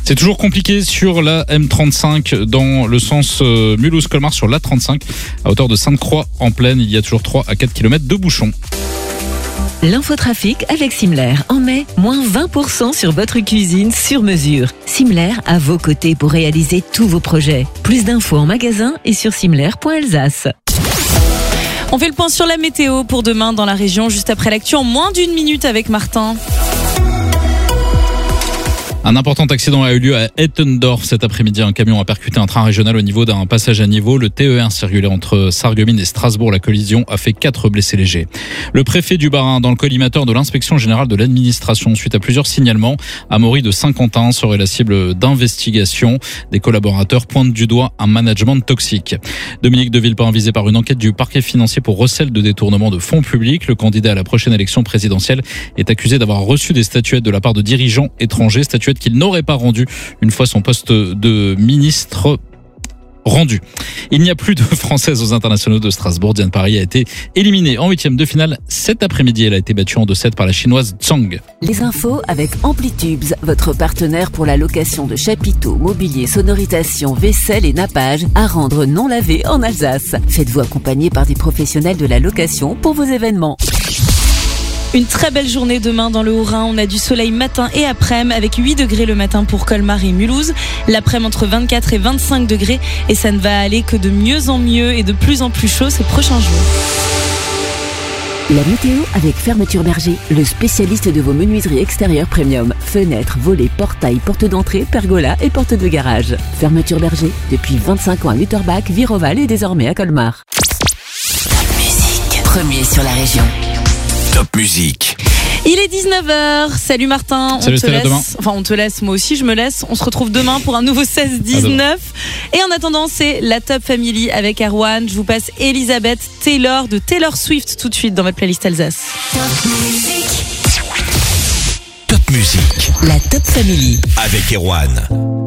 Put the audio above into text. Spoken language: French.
C'est toujours compliqué sur la M35 dans le sens Mulhouse-Colmar sur l'A35 à hauteur de Sainte-Croix en plaine. Il y a toujours 3 à 4 km de bouchons. L'infotrafic avec Simler. En mai, moins 20% sur votre cuisine sur mesure. Simler à vos côtés pour réaliser tous vos projets. Plus d'infos en magasin et sur simler.alsace. On fait le point sur la météo pour demain dans la région, juste après l'actu en moins d'1 minute avec Martin. Un important accident a eu lieu à Ettendorf cet après-midi. Un camion a percuté un train régional au niveau d'un passage à niveau. Le TER circulait entre Sarreguemines et Strasbourg. La collision a fait 4 blessés légers. Le préfet du Bas-Rhin dans le collimateur de l'inspection générale de l'administration suite à plusieurs signalements. Amaury de Saint-Quentin serait la cible d'investigation. Des collaborateurs pointent du doigt un management toxique. Dominique de Villepin visé par une enquête du parquet financier pour recel de détournement de fonds publics. Le candidat à la prochaine élection présidentielle est accusé d'avoir reçu des statuettes de la part de dirigeants étrangers. Statuettes qu'il n'aurait pas rendu une fois son poste de ministre rendu. Il n'y a plus de Française aux internationaux de Strasbourg. Diane Paris a été éliminée en 8e de finale cet après-midi. Elle a été battue en 2-7 par la chinoise Zhang. Les infos avec Amplitubes, votre partenaire pour la location de chapiteaux, mobilier, sonorisation, vaisselle et nappage à rendre non lavé en Alsace. Faites-vous accompagner par des professionnels de la location pour vos événements. Une très belle journée demain dans le Haut-Rhin. On a du soleil matin et après-midi avec 8 degrés le matin pour Colmar et Mulhouse. L'après-midi entre 24 et 25 degrés. Et ça ne va aller que de mieux en mieux et de plus en plus chaud ces prochains jours. La météo avec Fermeture Berger, le spécialiste de vos menuiseries extérieures premium. Fenêtres, volets, portails, portes d'entrée, pergolas et portes de garage. Fermeture Berger, depuis 25 ans à Lutterbach, Viroval et désormais à Colmar. Top Musique, premier sur la région. Top Musique. Il est 19h. Salut Martin. Salut, on te laisse. demain. Enfin, on te laisse. Moi aussi, je me laisse. On se retrouve demain pour un nouveau 16-19. Et en attendant, c'est la Top Family avec Erwan. Je vous passe Elisabeth Taylor de Taylor Swift tout de suite dans votre playlist Alsace. Top Musique. Top Musique. La Top Family Avec Erwan.